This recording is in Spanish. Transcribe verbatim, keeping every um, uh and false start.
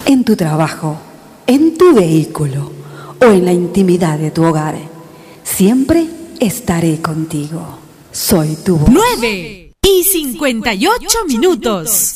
en tu trabajo, en tu vehículo o en la intimidad de tu hogar. Siempre estaré contigo. Soy tu voz. nueve y cincuenta y ocho minutos.